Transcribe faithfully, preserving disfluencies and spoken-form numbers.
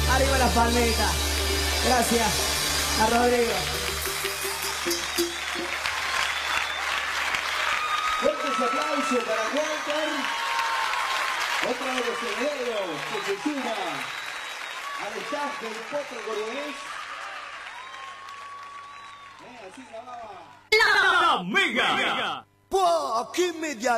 Arriba las palmitas. Gracias a Rodrigo. Fuertes aplausos para Walter. Otra de los herederos que se suma al staff del Potro Cordobés. Eh, así grababa. La Mega. ¡Pua! ¡Qué media!